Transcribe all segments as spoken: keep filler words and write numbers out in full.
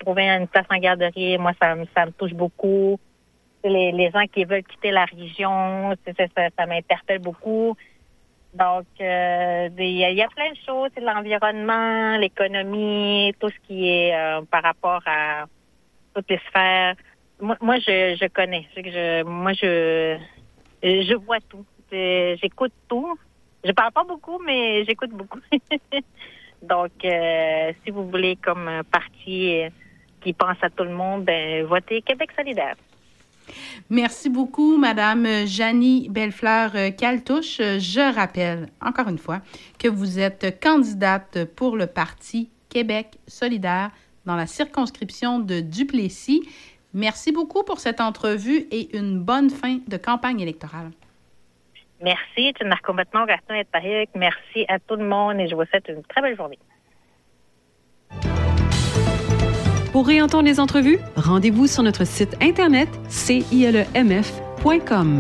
trouver une place en garderie, moi, ça, me- ça me touche beaucoup. Les, les gens qui veulent quitter la région, c'est- ça, ça, ça m'interpelle beaucoup. Donc, euh, des- il y, a il y a plein de choses, c'est l'environnement, l'économie, tout ce qui est euh, par rapport à toutes les sphères. Moi, moi je, je connais. Je, je- moi, je, je vois tout. Je- j'écoute tout. Je parle pas beaucoup, mais j'écoute beaucoup. Donc, euh, si vous voulez, comme un parti euh, qui pense à tout le monde, ben, votez Québec solidaire. Merci beaucoup, Madame Janie Bellefleur-Caltouche. Je rappelle, encore une fois, que vous êtes candidate pour le Parti Québec solidaire dans la circonscription de Duplessis. Merci beaucoup pour cette entrevue et une bonne fin de campagne électorale. Merci, c'est une complètement Merci à tout le monde et je vous souhaite une très belle journée. Pour réentendre les entrevues, rendez-vous sur notre site internet c i l e m f point com.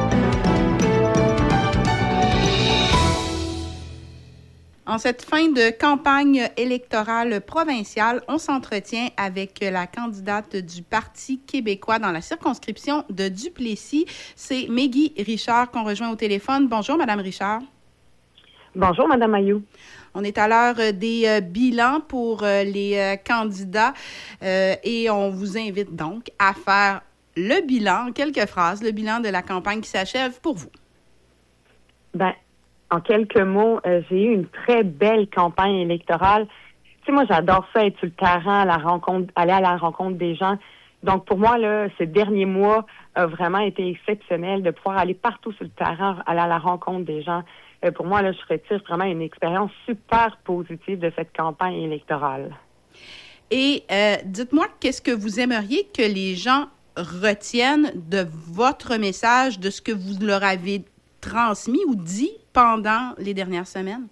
En cette fin de campagne électorale provinciale, on s'entretient avec la candidate du Parti québécois dans la circonscription de Duplessis. C'est Meggy Richard qu'on rejoint au téléphone. Bonjour, Madame Richard. Bonjour, Madame Ayou. On est à l'heure des euh, bilans pour euh, les euh, candidats euh, et on vous invite donc à faire le bilan, en quelques phrases, le bilan de la campagne qui s'achève pour vous. Ben, en quelques mots, euh, j'ai eu une très belle campagne électorale. Tu sais, moi, j'adore ça, être sur le terrain, à la rencontre, aller à la rencontre des gens. Donc, pour moi, là, ces derniers mois a vraiment été exceptionnel de pouvoir aller partout sur le terrain, aller à la rencontre des gens. Euh, pour moi, là, je retire vraiment une expérience super positive de cette campagne électorale. Et euh, dites-moi, qu'est-ce que vous aimeriez que les gens retiennent de votre message, de ce que vous leur avez transmis ou dit pendant les dernières semaines?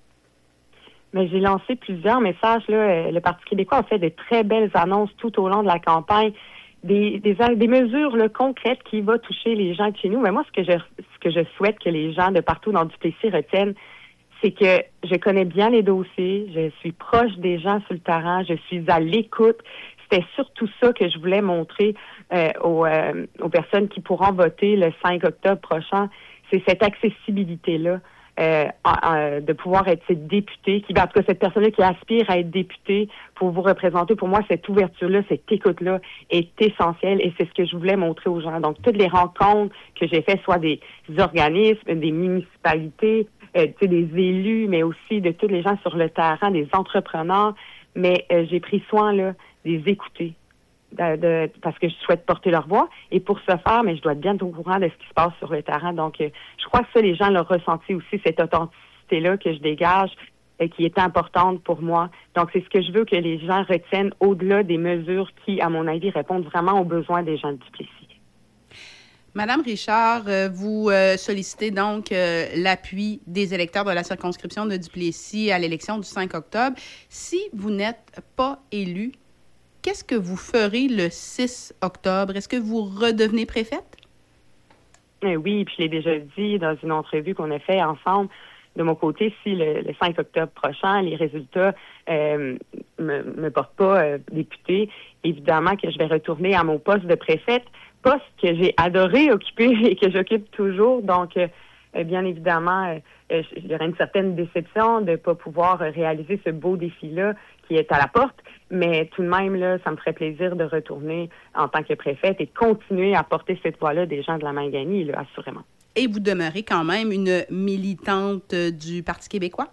Mais j'ai lancé plusieurs messages. Là. Le Parti québécois a fait de très belles annonces tout au long de la campagne, des, des, des mesures là, concrètes qui vont toucher les gens de chez nous. Mais moi, ce que je ce que je souhaite que les gens de partout dans Duplessis retiennent, c'est que je connais bien les dossiers, je suis proche des gens sur le terrain, je suis à l'écoute. C'était surtout ça que je voulais montrer euh, aux, euh, aux personnes qui pourront voter le cinq octobre prochain. C'est cette accessibilité-là. Euh, euh, de pouvoir être cette députée, qui, en tout cas, cette personne-là qui aspire à être députée pour vous représenter. Pour moi, cette ouverture-là, cette écoute-là est essentielle et c'est ce que je voulais montrer aux gens. Donc, toutes les rencontres que j'ai faites, soit des organismes, des municipalités, euh, tu sais, des élus, mais aussi de tous les gens sur le terrain, des entrepreneurs, mais euh, j'ai pris soin, là, de les écouter. De, de, parce que je souhaite porter leur voix. Et pour ce faire, mais je dois être bien au courant de ce qui se passe sur le terrain. Donc, euh, je crois que ça, les gens l'ont ressenti aussi, cette authenticité-là que je dégage, et qui est importante pour moi. Donc, c'est ce que je veux que les gens retiennent au-delà des mesures qui, à mon avis, répondent vraiment aux besoins des gens de Duplessis. Madame Richard, euh, vous euh, sollicitez donc euh, l'appui des électeurs de la circonscription de Duplessis à l'élection du cinq octobre. Si vous n'êtes pas élu, qu'est-ce que vous ferez le six octobre? Est-ce que vous redevenez préfète? Oui, puis je l'ai déjà dit dans une entrevue qu'on a fait ensemble. De mon côté, si le, le cinq octobre prochain, les résultats euh, me, me portent pas euh, députée, évidemment que je vais retourner à mon poste de préfète, poste que j'ai adoré occuper et que j'occupe toujours. Donc, euh, bien évidemment, euh, il y aurait une certaine déception de ne pas pouvoir réaliser ce beau défi-là qui est à la porte. Mais tout de même, là, ça me ferait plaisir de retourner en tant que préfète et de continuer à porter cette voix-là des gens de la Mangani, là, assurément. Et vous demeurez quand même une militante du Parti québécois?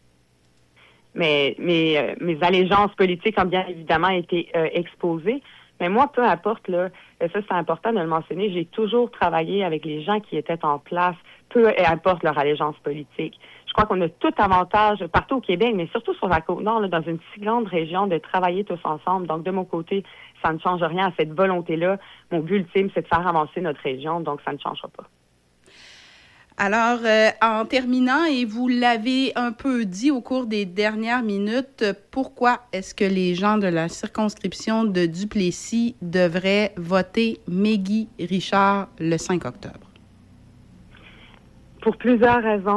Mais mes, euh, mes allégeances politiques ont bien évidemment été euh, exposées. Mais moi, peu importe, là, ça c'est important de le mentionner, j'ai toujours travaillé avec les gens qui étaient en place, peu importe leur allégeance politique. Je crois qu'on a tout avantage partout au Québec, mais surtout sur la Côte-Nord, là, dans une si grande région, de travailler tous ensemble. Donc, de mon côté, ça ne change rien à cette volonté-là. Mon but ultime, c'est de faire avancer notre région, donc ça ne changera pas. Alors, euh, en terminant, et vous l'avez un peu dit au cours des dernières minutes, pourquoi est-ce que les gens de la circonscription de Duplessis devraient voter Meggy Richard le cinq octobre? Pour plusieurs raisons.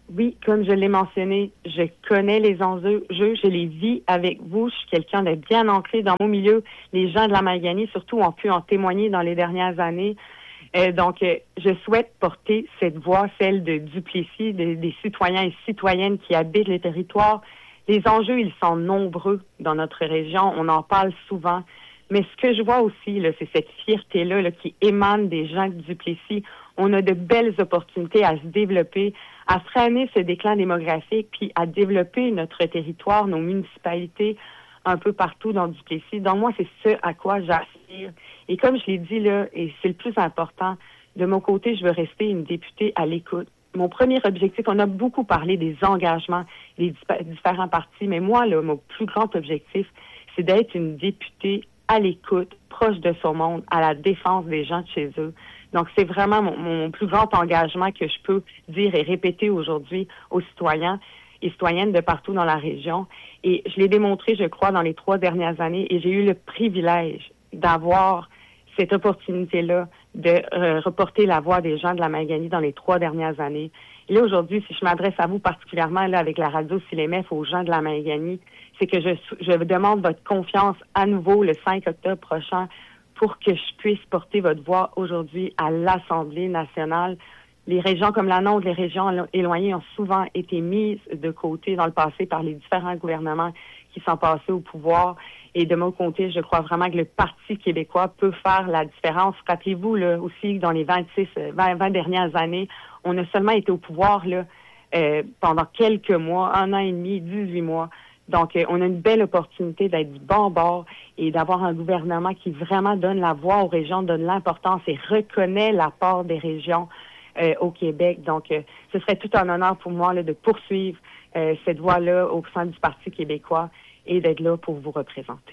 Oui, comme je l'ai mentionné, je connais les enjeux, je les vis avec vous. Je suis quelqu'un de bien ancré dans mon milieu. Les gens de la Malganie, surtout, ont pu en témoigner dans les dernières années. Euh, donc, euh, je souhaite porter cette voix, celle de Duplessis, de, des citoyens et citoyennes qui habitent les territoires. Les enjeux, ils sont nombreux dans notre région. On en parle souvent. Mais ce que je vois aussi, là, c'est cette fierté-là là, qui émane des gens de Duplessis. On a de belles opportunités à se développer, à freiner ce déclin démographique, puis à développer notre territoire, nos municipalités, un peu partout dans Duplessis. Donc, moi, c'est ce à quoi j'aspire. Et comme je l'ai dit, là, et c'est le plus important, de mon côté, je veux rester une députée à l'écoute. Mon premier objectif, on a beaucoup parlé des engagements des différents partis, mais moi, là, mon plus grand objectif, c'est d'être une députée à l'écoute, proche de son monde, à la défense des gens de chez eux. Donc, c'est vraiment mon, mon plus grand engagement que je peux dire et répéter aujourd'hui aux citoyens et citoyennes de partout dans la région. Et je l'ai démontré, je crois, dans les trois dernières années, et j'ai eu le privilège d'avoir cette opportunité-là de euh, reporter la voix des gens de la Malganie dans les trois dernières années. Et là, aujourd'hui, si je m'adresse à vous particulièrement là avec la radio C I L M F aux gens de la Malganie, c'est que je, je demande votre confiance à nouveau le cinq octobre prochain pour que je puisse porter votre voix aujourd'hui à l'Assemblée nationale. Les régions comme la nôtre, les régions éloignées ont souvent été mises de côté dans le passé par les différents gouvernements qui sont passés au pouvoir. Et de mon côté, je crois vraiment que le Parti québécois peut faire la différence. Rappelez-vous là, aussi que dans les vingt-six, vingt, vingt dernières années, on a seulement été au pouvoir là, euh, pendant quelques mois, un an et demi, dix-huit mois. Donc, euh, on a une belle opportunité d'être du bon bord et d'avoir un gouvernement qui vraiment donne la voix aux régions, donne l'importance et reconnaît l'apport des régions euh, au Québec. Donc, euh, ce serait tout un honneur pour moi là, de poursuivre euh, cette voie-là au sein du Parti québécois et d'être là pour vous représenter.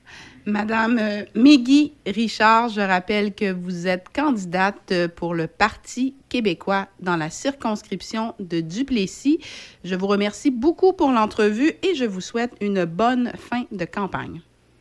Madame euh, Meggy Richard, je rappelle que vous êtes candidate pour le Parti québécois dans la circonscription de Duplessis. Je vous remercie beaucoup pour l'entrevue et je vous souhaite une bonne fin de campagne.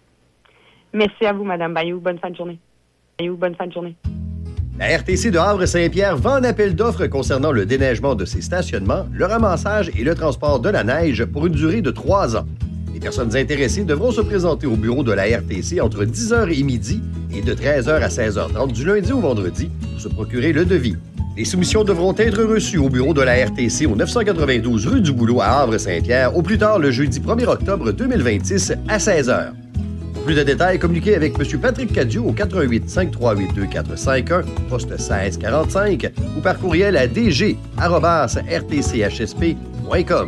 Merci à vous, Madame Bayou. Bonne fin de journée. Bayou, bonne fin de journée. La R T C de Havre-Saint-Pierre vend un appel d'offres concernant le déneigement de ses stationnements, le ramassage et le transport de la neige pour une durée de trois ans. Les personnes intéressées devront se présenter au bureau de la R T C entre dix heures et midi et de treize heures à seize heures trente du lundi au vendredi pour se procurer le devis. Les soumissions devront être reçues au bureau de la R T C au neuf cent quatre-vingt-douze rue du Boulot à Havre-Saint-Pierre au plus tard le jeudi premier octobre deux mille vingt-six à seize heures. Pour plus de détails, communiquez avec M. Patrick Cadieux au quatre un huit, cinq trois huit, deux quatre cinq un, poste seize quarante-cinq ou par courriel à d g arobase r t c h s p point com.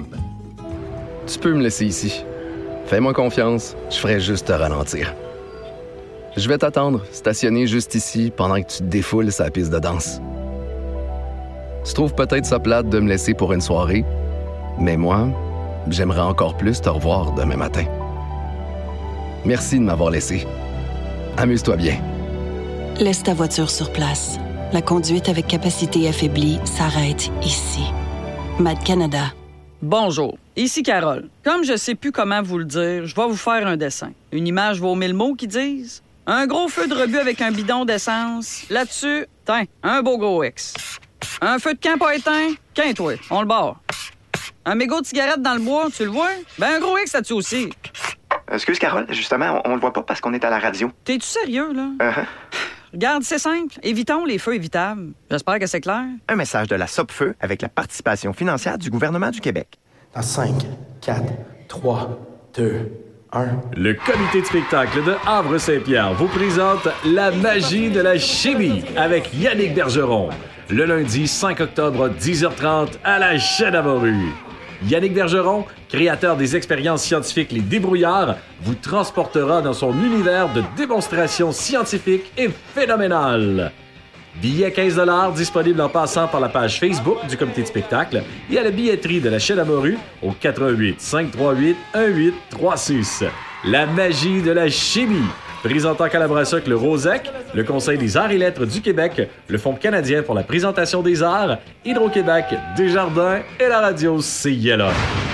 Tu peux me laisser ici. Fais-moi confiance, je ferai juste te ralentir. Je vais t'attendre, stationné juste ici, pendant que tu te défoules sa piste de danse. Tu trouves peut-être ça plate de me laisser pour une soirée, mais moi, j'aimerais encore plus te revoir demain matin. Merci de m'avoir laissé. Amuse-toi bien. Laisse ta voiture sur place. La conduite avec capacité affaiblie s'arrête ici. Mad Canada. Bonjour, ici Carole. Comme je sais plus comment vous le dire, je vais vous faire un dessin. Une image vaut mille mots qui disent. Un gros feu de rebut avec un bidon d'essence. Là-dessus, tiens, un beau gros X. Un feu de camp pas éteint, qu'un-toi, on le barre. Un mégot de cigarette dans le bois, tu le vois? Ben un gros X là-dessus aussi. Excuse Carole, justement, on, on le voit pas parce qu'on est à la radio. T'es-tu sérieux, là? Uh-huh. Regarde, c'est simple. Évitons les feux évitables. J'espère que c'est clair. Un message de la Sopfeu avec la participation financière du gouvernement du Québec. Dans cinq, quatre, trois, deux, un. Le comité de spectacle de Havre-Saint-Pierre vous présente La magie de la chimie avec Yannick Bergeron. Le lundi cinq octobre, dix heures trente à la Chêne-à-Morue. Yannick Bergeron, créateur des expériences scientifiques Les Débrouillards, vous transportera dans son univers de démonstrations scientifiques et phénoménales. Billets quinze dollars disponibles en passant par la page Facebook du comité de spectacle et à la billetterie de la Chêne-à-Morue au quatre un huit, cinq trois huit, un huit trois six. La magie de la chimie. Présentant en collaboration avec le Rosec, le Conseil des arts et lettres du Québec, le Fonds canadien pour la présentation des arts, Hydro-Québec, Desjardins et la radio C I L A.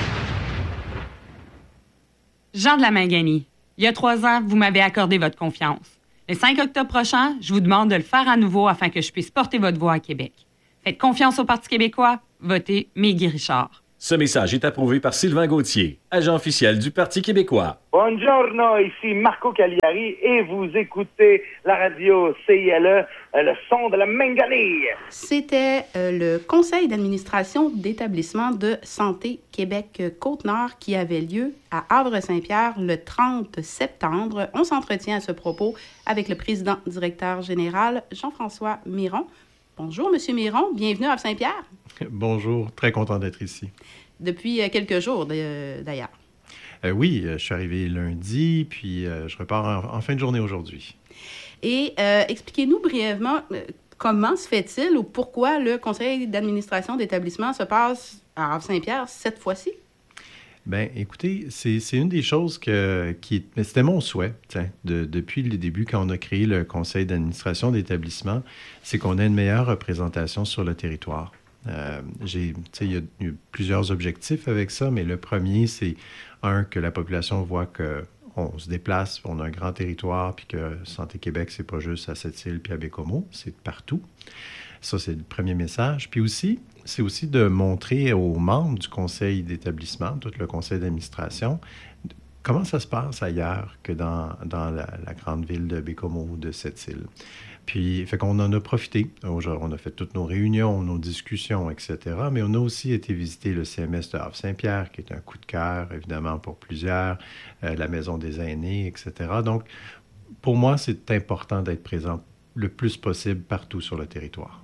Jean de la Malganie, il y a trois ans, vous m'avez accordé votre confiance. Le cinq octobre prochain, je vous demande de le faire à nouveau afin que je puisse porter votre voix à Québec. Faites confiance au Parti québécois, Votez Mégui Richard. Ce message est approuvé par Sylvain Gauthier, agent officiel du Parti québécois. Buongiorno, ici Marco Cagliari et vous écoutez la radio C I L E, le son de la Mangani. C'était euh, le conseil d'administration d'établissement de Santé Québec-Côte-Nord qui avait lieu à Havre-Saint-Pierre le trente septembre. On s'entretient à ce propos avec le président directeur général Jean-François Miron. Bonjour, Monsieur Miron. Bienvenue à Havre-Saint-Pierre. Bonjour. Très content d'être ici. Depuis euh, quelques jours, d'ailleurs. Euh, oui, je suis arrivé lundi, puis euh, je repars en, en fin de journée aujourd'hui. Et euh, expliquez-nous brièvement euh, comment se fait-il ou pourquoi le conseil d'administration d'établissement se passe à Havre-Saint-Pierre cette fois-ci? Bien, écoutez, c'est, c'est une des choses que, qui... C'était mon souhait, tiens, de, depuis le début, quand on a créé le conseil d'administration d'établissement, c'est qu'on ait une meilleure représentation sur le territoire. Euh, j'ai, tu sais, il y a eu plusieurs objectifs avec ça, mais le premier, c'est, un, que la population voit qu'on se déplace, on a un grand territoire, puis que Santé Québec, c'est pas juste à Sept-Îles puis à Bécomo, c'est partout. Ça, c'est le premier message. Puis aussi, c'est aussi de montrer aux membres du conseil d'établissement, tout le conseil d'administration, comment ça se passe ailleurs que dans, dans la, la grande ville de Bécomo ou de Sept-Îles. Puis, fait qu'on en a profité. On a fait toutes nos réunions, nos discussions, et cetera. Mais on a aussi été visiter le C M S de Havre-Saint-Pierre, qui est un coup de cœur, évidemment, pour plusieurs, euh, la Maison des aînés, et cetera. Donc, pour moi, c'est important d'être présent le plus possible partout sur le territoire.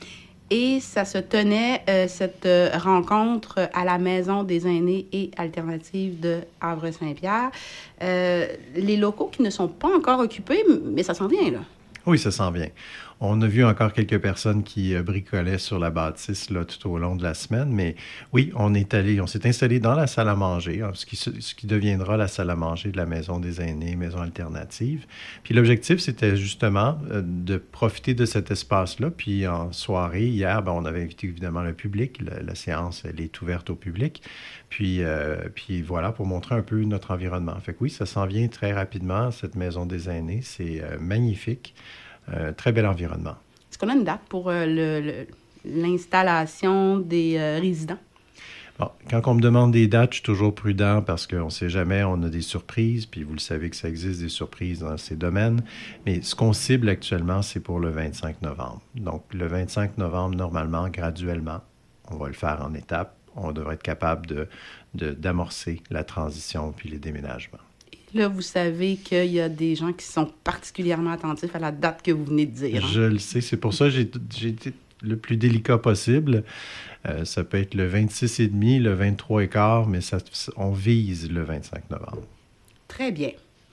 Et ça se tenait, euh, cette euh, rencontre à la Maison des aînés et alternatives de Havre-Saint-Pierre. Euh, les locaux qui ne sont pas encore occupés, mais ça s'en vient, là. Oui, ça s'en vient. On a vu encore quelques personnes qui euh, bricolaient sur la bâtisse là, tout au long de la semaine, mais oui, on est allé, on s'est installé dans la salle à manger, hein, ce, qui, ce qui deviendra la salle à manger de la Maison des aînés, Maison alternative. Puis l'objectif, c'était justement euh, de profiter de cet espace-là. Puis en soirée, hier, ben, on avait invité évidemment le public. La, la séance, elle est ouverte au public. Puis, euh, puis voilà, pour montrer un peu notre environnement. Fait que oui, ça s'en vient très rapidement, cette Maison des aînés. C'est euh, magnifique. Euh, très bel environnement. Est-ce qu'on a une date pour euh, le, le, l'installation des euh, résidents? Bon, quand on me demande des dates, je suis toujours prudent parce qu'on ne sait jamais, on a des surprises, puis vous le savez que ça existe des surprises dans ces domaines. Mais ce qu'on cible actuellement, c'est pour le vingt-cinq novembre. Donc, le vingt-cinq novembre, normalement, graduellement, on va le faire en étapes. On devrait être capable de, de, d'amorcer la transition puis les déménagements. Là, vous savez qu'il y a des gens qui sont particulièrement attentifs à la date que vous venez de dire. Hein? Je le sais. C'est pour ça que j'ai, j'ai été le plus délicat possible. Euh, ça peut être le vingt-six et demi, le vingt-trois et quart, mais ça, on vise le vingt-cinq novembre. Très bien.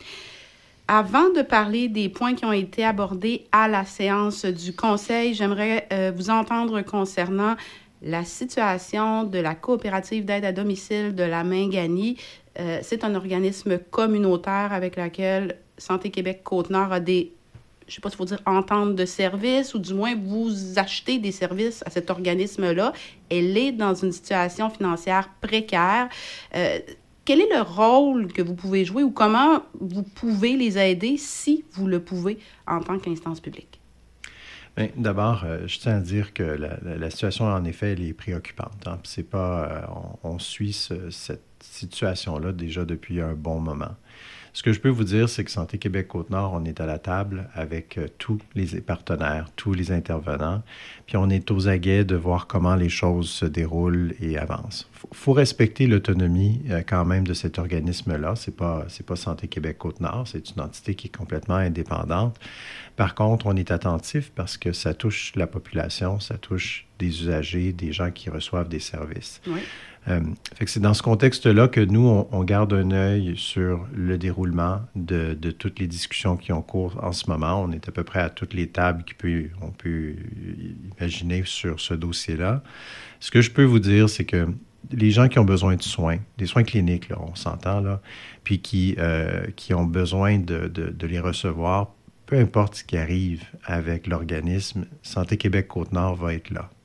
Avant de parler des points qui ont été abordés à la séance du Conseil, j'aimerais euh, vous entendre concernant la situation de la coopérative d'aide à domicile de la Mangani. Euh, c'est un organisme communautaire avec lequel Santé Québec-Côte-Nord a des, je ne sais pas s'il faut dire entente de service, ou du moins vous achetez des services à cet organisme-là. Elle est dans une situation financière précaire. Euh, quel est le rôle que vous pouvez jouer ou comment vous pouvez les aider si vous le pouvez en tant qu'instance publique? Bien, d'abord, euh, je tiens à dire que la, la, la situation, en effet, elle est préoccupante. Hein? C'est pas, euh, on, on suit ce, cette situation-là déjà depuis un bon moment. Ce que je peux vous dire, c'est que Santé Québec-Côte-Nord, on est à la table avec euh, tous les partenaires, tous les intervenants, puis on est aux aguets de voir comment les choses se déroulent et avancent. Il faut, faut respecter l'autonomie euh, quand même de cet organisme-là. C'est pas, c'est pas Santé Québec-Côte-Nord, c'est une entité qui est complètement indépendante. Par contre, on est attentif parce que ça touche la population, ça touche des usagers, des gens qui reçoivent des services. Oui. Euh, fait que c'est dans ce contexte-là que nous, on, on garde un œil sur le déroulement de, de toutes les discussions qui ont cours en ce moment. On est à peu près à toutes les tables qu'on peut, on peut imaginer sur ce dossier-là. Ce que je peux vous dire, c'est que les gens qui ont besoin de soins, des soins cliniques, là, on s'entend, là, puis qui, euh, qui ont besoin de, de, de les recevoir, peu importe ce qui arrive avec l'organisme, Santé Québec-Côte-Nord va être là.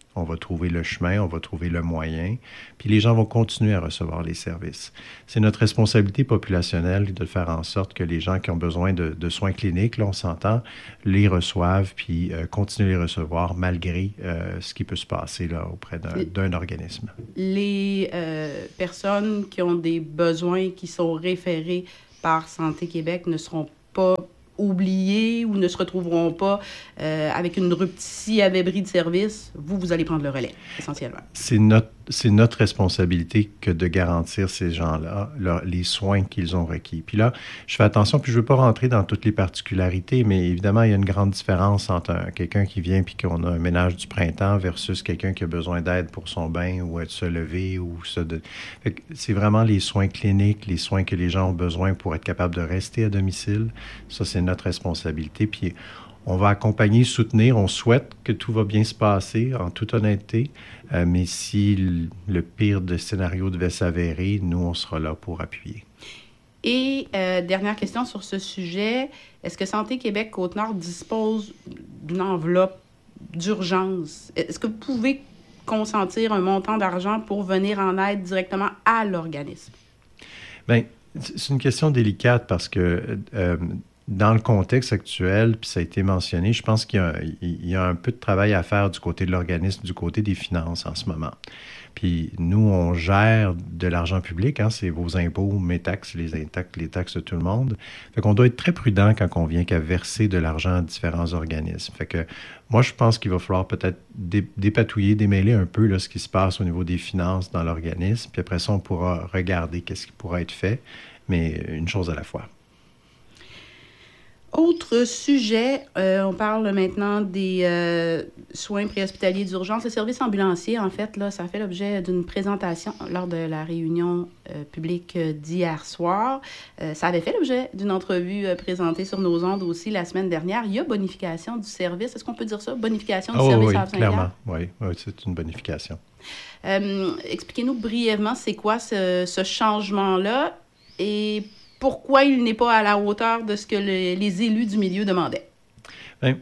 On va trouver le chemin, on va trouver le moyen, puis les gens vont continuer à recevoir les services. C'est notre responsabilité populationnelle de faire en sorte que les gens qui ont besoin de, de soins cliniques, là, on s'entend, les reçoivent, puis euh, continuent à les recevoir malgré euh, ce qui peut se passer là, auprès d'un, d'un organisme. Les euh, personnes qui ont des besoins qui sont référés par Santé Québec ne seront pas oubliés ou ne se retrouveront pas euh, avec une rupture. S'il y avait bris de service, vous, vous allez prendre le relais, essentiellement. C'est notre, c'est notre responsabilité que de garantir ces gens-là leur, les soins qu'ils ont requis. Puis là, je fais attention, puis je ne veux pas rentrer dans toutes les particularités, mais évidemment, il y a une grande différence entre un, quelqu'un qui vient puis qu'on a un ménage du printemps versus quelqu'un qui a besoin d'aide pour son bain ou être se lever ou se... De... Fait que c'est vraiment les soins cliniques, les soins que les gens ont besoin pour être capables de rester à domicile. Ça, c'est notre responsabilité. Puis on va accompagner, soutenir. On souhaite que tout va bien se passer, en toute honnêteté. Euh, mais si le, le pire des scénarios devait s'avérer, nous, on sera là pour appuyer. Et euh, dernière question sur ce sujet. Est-ce que Santé Québec Côte-Nord dispose d'une enveloppe d'urgence? Est-ce que vous pouvez consentir un montant d'argent pour venir en aide directement à l'organisme? Bien, c'est une question délicate parce que... Euh, Dans le contexte actuel, puis ça a été mentionné, je pense qu'il y a, il y a un peu de travail à faire du côté de l'organisme, du côté des finances en ce moment. Puis nous, on gère de l'argent public, hein, c'est vos impôts, mes taxes, les taxes, les taxes de tout le monde. Fait qu'on doit être très prudent quand on vient qu'à verser de l'argent à différents organismes. Fait que moi, je pense qu'il va falloir peut-être dé, dépatouiller, démêler un peu là, ce qui se passe au niveau des finances dans l'organisme. Puis après ça, on pourra regarder qu'est-ce qui pourra être fait, mais une chose à la fois. Autre sujet, euh, on parle maintenant des euh, soins préhospitaliers d'urgence. Le service ambulancier, en fait, là, ça fait l'objet d'une présentation lors de la réunion euh, publique d'hier soir. Euh, ça avait fait l'objet d'une entrevue euh, présentée sur nos ondes aussi la semaine dernière. Il y a bonification du service. Est-ce qu'on peut dire ça? Bonification du oh, service oui, à Saint-Pierre? Clairement. Oui, oui, c'est une bonification. Euh, expliquez-nous brièvement, c'est quoi ce, ce changement-là et pourquoi il n'est pas à la hauteur de ce que le, les élus du milieu demandaient? Bien,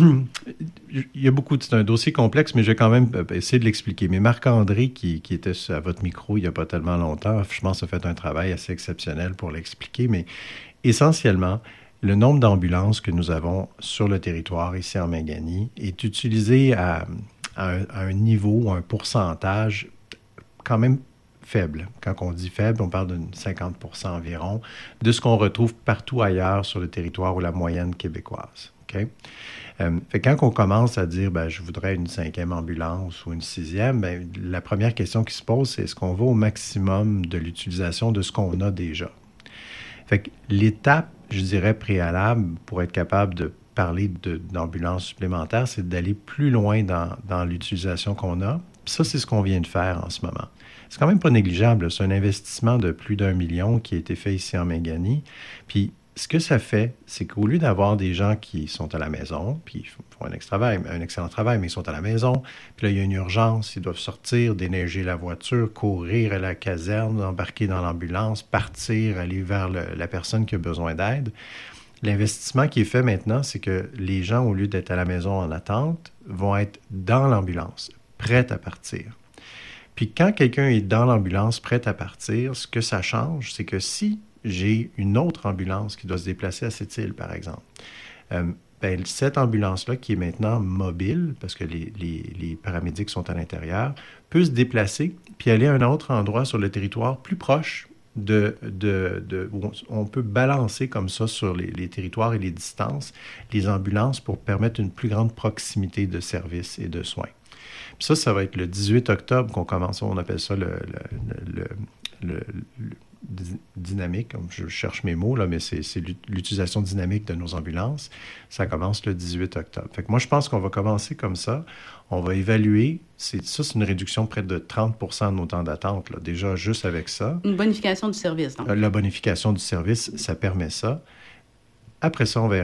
il y a beaucoup de... C'est un dossier complexe, mais je vais quand même essayer de l'expliquer. Mais Marc-André, qui, qui était à votre micro il n'y a pas tellement longtemps, je pense a fait un travail assez exceptionnel pour l'expliquer. Mais essentiellement, le nombre d'ambulances que nous avons sur le territoire ici en Mangani est utilisé à, à, un, à un niveau, un pourcentage quand même faible. Quand on dit faible, on parle de cinquante pour cent environ de ce qu'on retrouve partout ailleurs sur le territoire ou la moyenne québécoise. Okay? Euh, fait quand on commence à dire ben, « je voudrais une cinquième ambulance ou une sixième ben, », la première question qui se pose, c'est est-ce qu'on va au maximum de l'utilisation de ce qu'on a déjà? Fait que l'étape, je dirais, préalable pour être capable de parler de, d'ambulance supplémentaire, c'est d'aller plus loin dans, dans l'utilisation qu'on a. Puis ça, c'est ce qu'on vient de faire en ce moment. C'est quand même pas négligeable. C'est un investissement de plus d'un million qui a été fait ici en Mangani. Puis, ce que ça fait, c'est qu'au lieu d'avoir des gens qui sont à la maison, puis ils font un, extra travail, un excellent travail, mais ils sont à la maison, puis là, il y a une urgence, ils doivent sortir, déneiger la voiture, courir à la caserne, embarquer dans l'ambulance, partir, aller vers le, la personne qui a besoin d'aide. L'investissement qui est fait maintenant, c'est que les gens, au lieu d'être à la maison en attente, vont être dans l'ambulance, prêts à partir. Puis quand quelqu'un est dans l'ambulance, prêt à partir, ce que ça change, c'est que si j'ai une autre ambulance qui doit se déplacer à cette île, par exemple, euh, ben, cette ambulance-là, qui est maintenant mobile, parce que les, les, les paramédics sont à l'intérieur, peut se déplacer puis aller à un autre endroit sur le territoire plus proche de, de, de où on, on peut balancer comme ça sur les, les territoires et les distances, les ambulances pour permettre une plus grande proximité de services et de soins. Puis ça, ça va être le dix-huit octobre qu'on commence, on appelle ça le, le, le, le, le dynamique, je cherche mes mots, là, mais c'est, c'est l'utilisation dynamique de nos ambulances. Ça commence le dix-huit octobre. Fait que moi, je pense qu'on va commencer comme ça. On va évaluer. C'est, ça, c'est une réduction de près de trente pour cent de nos temps d'attente, là, déjà juste avec ça. Une bonification du service, donc. La bonification du service, ça permet ça. Après ça, on verra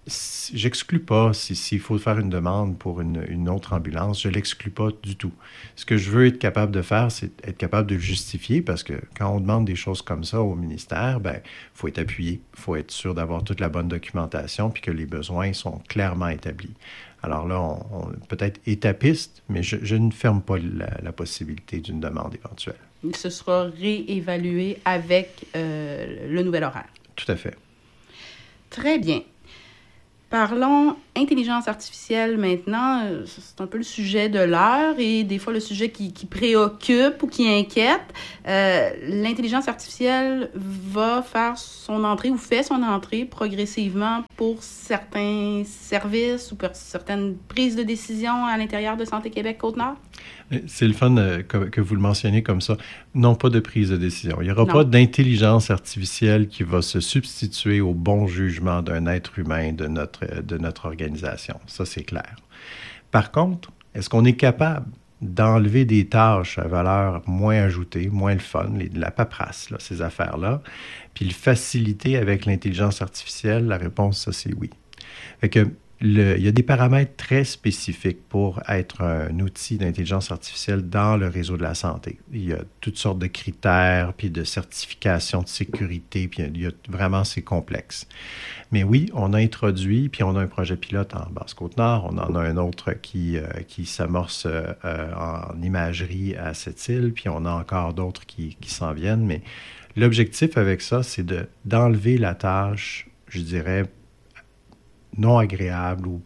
si, j'exclus pas si, s'il faut faire une demande pour une, une autre ambulance, je l'exclus pas du tout. Ce que je veux être capable de faire, c'est être capable de le justifier parce que quand on demande des choses comme ça au ministère, ben, il faut être appuyé, il faut être sûr d'avoir toute la bonne documentation puis que les besoins sont clairement établis. Alors là, on, on peut-être étapiste, mais je, je ne ferme pas la, la possibilité d'une demande éventuelle. Ce sera réévalué avec euh, le nouvel horaire. Tout à fait. Très bien. Parlons intelligence artificielle maintenant. C'est un peu le sujet de l'heure et des fois le sujet qui, qui préoccupe ou qui inquiète. Euh, l'intelligence artificielle va faire son entrée ou fait son entrée progressivement pour certains services ou pour certaines prises de décision à l'intérieur de Santé Québec Côte-Nord? C'est le fun euh, que, que vous le mentionnez comme ça. Non, pas de prise de décision. Il n'y aura non. pas d'intelligence artificielle qui va se substituer au bon jugement d'un être humain de notre, de notre organisation. Ça, c'est clair. Par contre, est-ce qu'on est capable d'enlever des tâches à valeur moins ajoutée, moins le fun, les, la paperasse, là, ces affaires-là, puis le faciliter avec l'intelligence artificielle? La réponse, ça, c'est oui. Fait que Le, il y a des paramètres très spécifiques pour être un outil d'intelligence artificielle dans le réseau de la santé. Il y a toutes sortes de critères, puis de certifications de sécurité, puis il y a vraiment, c'est complexe. Mais oui, on a introduit, puis on a un projet pilote en Basse-Côte-Nord, on en a un autre qui, euh, qui s'amorce euh, en imagerie à Sept-Îles, puis on a encore d'autres qui, qui s'en viennent. Mais l'objectif avec ça, c'est de, d'enlever la tâche, je dirais, non agréable ou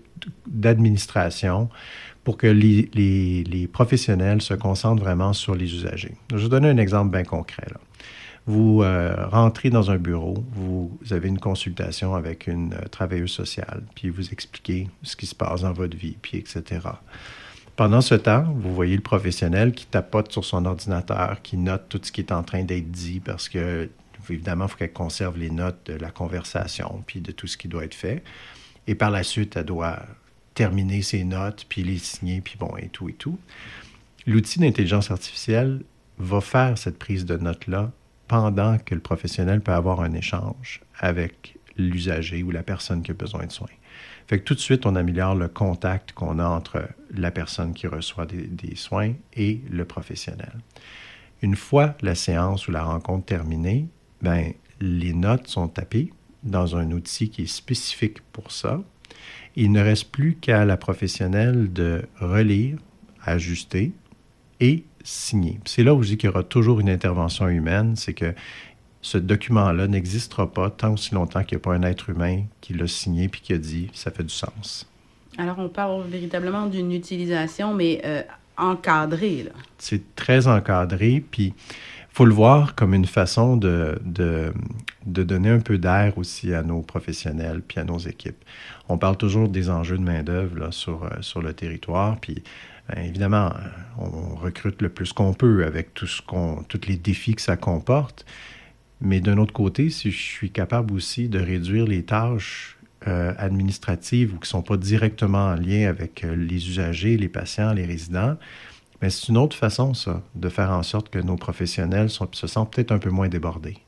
d'administration pour que les, les, les professionnels se concentrent vraiment sur les usagers. Je vais vous donner un exemple bien concret. Là. Vous euh, rentrez dans un bureau, vous avez une consultation avec une euh, travailleuse sociale, puis vous expliquez ce qui se passe dans votre vie, puis et cetera. Pendant ce temps, vous voyez le professionnel qui tapote sur son ordinateur, qui note tout ce qui est en train d'être dit parce que évidemment, il faut qu'elle conserve les notes de la conversation puis de tout ce qui doit être fait. Et par la suite, elle doit terminer ses notes puis les signer puis bon, et tout et tout. L'outil d'intelligence artificielle va faire cette prise de notes-là pendant que le professionnel peut avoir un échange avec l'usager ou la personne qui a besoin de soins. Fait que tout de suite, on améliore le contact qu'on a entre la personne qui reçoit des, des soins et le professionnel. Une fois la séance ou la rencontre terminée, ben, les notes sont tapées dans un outil qui est spécifique pour ça. Il ne reste plus qu'à la professionnelle de relire, ajuster et signer. C'est là où je dis qu'il y aura toujours une intervention humaine, c'est que ce document-là n'existera pas tant aussi longtemps qu'il n'y a pas un être humain qui l'a signé puis qui a dit « ça fait du sens ». Alors, on parle véritablement d'une utilisation, mais euh, encadrée, là. C'est très encadré, puis il faut le voir comme une façon de, de, de donner un peu d'air aussi à nos professionnels puis à nos équipes. On parle toujours des enjeux de main-d'œuvre là, sur, euh, sur le territoire, puis bien, évidemment, on recrute le plus qu'on peut avec tout ce qu'on, tous les défis que ça comporte. Mais d'un autre côté, si je suis capable aussi de réduire les tâches euh, administratives ou qui ne sont pas directement en lien avec euh, les usagers, les patients, les résidents, mais c'est une autre façon, ça, de faire en sorte que nos professionnels sont, se sentent peut-être un peu moins débordés.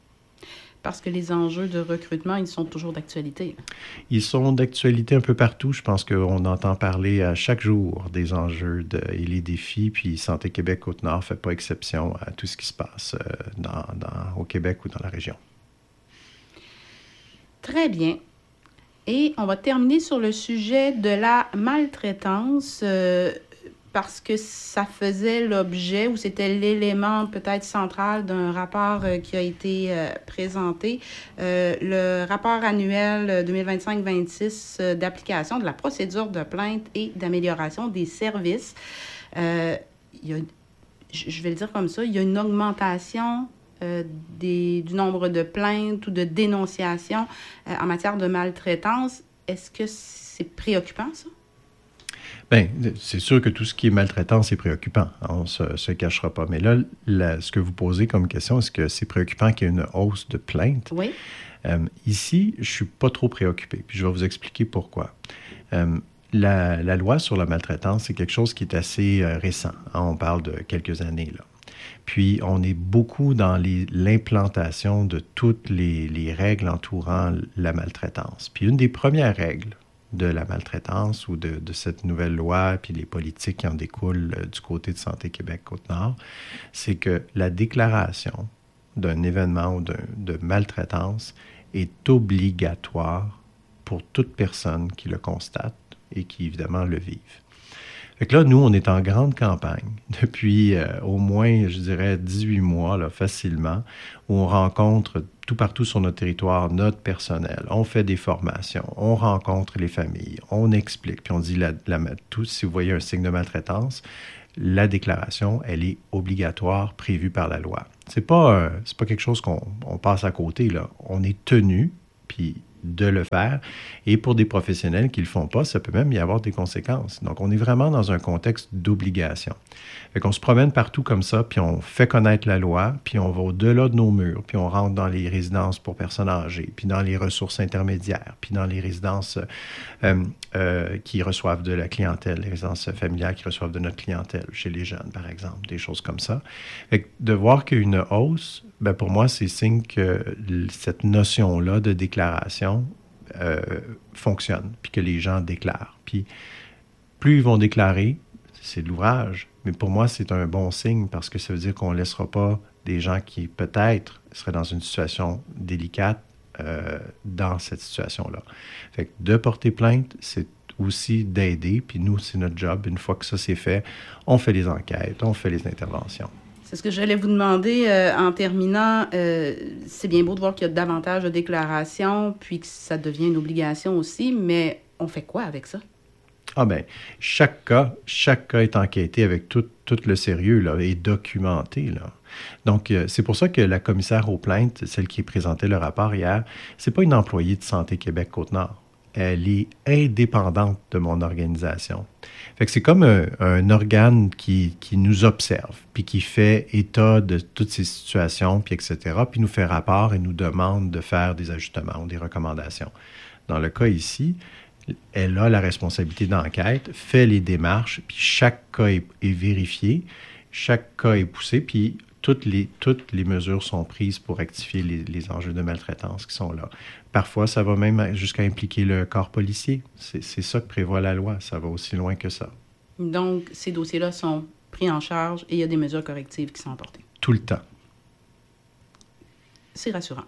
Parce que les enjeux de recrutement, ils sont toujours d'actualité. Ils sont d'actualité un peu partout. Je pense qu'on entend parler à chaque jour des enjeux de, et les défis, puis Santé Québec Côte-Nord ne fait pas exception à tout ce qui se passe euh, dans, dans, au Québec ou dans la région. Très bien. Et on va terminer sur le sujet de la maltraitance. Euh, parce que ça faisait l'objet ou c'était l'élément peut-être central d'un rapport euh, qui a été euh, présenté, euh, le rapport annuel deux mille vingt-cinq vingt-six euh, d'application de la procédure de plainte et d'amélioration des services. Euh, il y a, je vais le dire comme ça, il y a une augmentation euh, des, du nombre de plaintes ou de dénonciations euh, en matière de maltraitance. Est-ce que c'est préoccupant, ça? Bien, c'est sûr que tout ce qui est maltraitance, c'est préoccupant. On ne se, se cachera pas. Mais là, la, ce que vous posez comme question, est-ce que c'est préoccupant qu'il y ait une hausse de plaintes? Oui. Euh, ici, je ne suis pas trop préoccupé. Puis je vais vous expliquer pourquoi. Euh, la, la loi sur la maltraitance, c'est quelque chose qui est assez euh, récent. Hein, on parle de quelques années, là. Puis, on est beaucoup dans les, l'implantation de toutes les, les règles entourant la maltraitance. Puis, une des premières règles de la maltraitance ou de, de cette nouvelle loi, puis les politiques qui en découlent euh, du côté de Santé Québec Côte-Nord, c'est que la déclaration d'un événement ou d'un, de maltraitance est obligatoire pour toute personne qui le constate et qui, évidemment, le vive. Fait que là, nous, on est en grande campagne depuis euh, au moins, je dirais, dix-huit mois, là, facilement, où on rencontre tout partout sur notre territoire notre personnel. On fait des formations, on rencontre les familles, on explique, puis on dit, la, la, tout, si vous voyez un signe de maltraitance, la déclaration, elle est obligatoire, prévue par la loi. C'est pas, euh, c'est pas quelque chose qu'on on passe à côté, là. On est tenu, puis de le faire. Et pour des professionnels qui ne le font pas, ça peut même y avoir des conséquences. Donc, on est vraiment dans un contexte d'obligation. Fait qu'on se promène partout comme ça, puis on fait connaître la loi, puis on va au-delà de nos murs, puis on rentre dans les résidences pour personnes âgées, puis dans les ressources intermédiaires, puis dans les résidences euh, euh, qui reçoivent de la clientèle, les résidences familiales qui reçoivent de notre clientèle, chez les jeunes, par exemple, des choses comme ça. Fait que de voir qu'il y a une hausse, ben pour moi, c'est signe que cette notion-là de déclaration euh, fonctionne, puis que les gens déclarent. Puis plus ils vont déclarer, c'est de l'ouvrage, mais pour moi, c'est un bon signe parce que ça veut dire qu'on ne laissera pas des gens qui, peut-être, seraient dans une situation délicate euh, dans cette situation-là. Fait que de porter plainte, c'est aussi d'aider, puis nous, c'est notre job. Une fois que ça c'est fait, on fait les enquêtes, on fait les interventions. C'est ce que j'allais vous demander euh, en terminant. Euh, c'est bien beau de voir qu'il y a davantage de déclarations, puis que ça devient une obligation aussi, mais on fait quoi avec ça? Ah bien, chaque cas, chaque cas est enquêté avec tout, tout le sérieux là, et documenté. Là. Donc, euh, c'est pour ça que la commissaire aux plaintes, celle qui présentait le rapport hier, c'est pas une employée de Santé Québec Côte-Nord. Elle est indépendante de mon organisation. Fait que c'est comme un, un organe qui, qui nous observe, puis qui fait état de toutes ces situations, puis et cetera, puis nous fait rapport et nous demande de faire des ajustements ou des recommandations. Dans le cas ici, elle a la responsabilité d'enquête, fait les démarches, puis chaque cas est, est vérifié, chaque cas est poussé, puis toutes les, toutes les mesures sont prises pour rectifier les, les enjeux de maltraitance qui sont là. Parfois, ça va même jusqu'à impliquer le corps policier. C'est, c'est ça que prévoit la loi. Ça va aussi loin que ça. Donc, ces dossiers-là sont pris en charge et il y a des mesures correctives qui sont apportées. Tout le temps. C'est rassurant.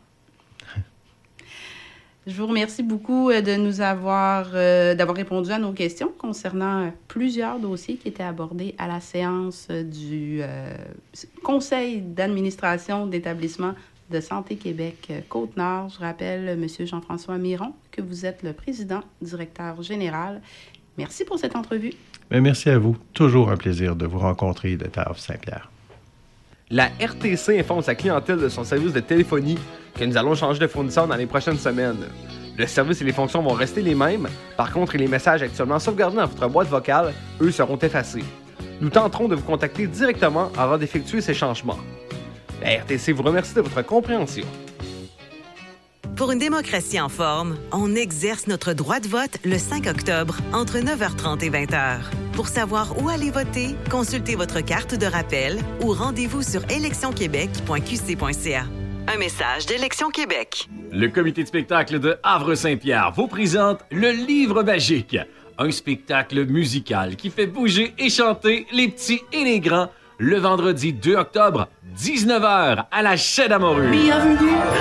Je vous remercie beaucoup de nous avoir, euh, d'avoir répondu à nos questions concernant plusieurs dossiers qui étaient abordés à la séance du euh, Conseil d'administration d'établissement de Santé Québec Côte-Nord. Je rappelle, M. Jean-François Miron, que vous êtes le président, directeur général. Merci pour cette entrevue. Bien, merci à vous. Toujours un plaisir de vous rencontrer de Havre-Saint-Pierre. La R T C informe sa clientèle de son service de téléphonie que nous allons changer de fournisseur dans les prochaines semaines. Le service et les fonctions vont rester les mêmes. Par contre, les messages actuellement sauvegardés dans votre boîte vocale, eux, seront effacés. Nous tenterons de vous contacter directement avant d'effectuer ces changements. La R T C vous remercie de votre compréhension. Pour une démocratie en forme, on exerce notre droit de vote le cinq octobre entre neuf heures trente et vingt heures. Pour savoir où aller voter, consultez votre carte de rappel ou rendez-vous sur élection québec point q c point c a. Un message d'Élection Québec. Le comité de spectacle de Havre-Saint-Pierre vous présente Le Livre Magique, un spectacle musical qui fait bouger et chanter les petits et les grands le vendredi deux octobre, dix-neuf heures, à la Chaîne à Morue. Bienvenue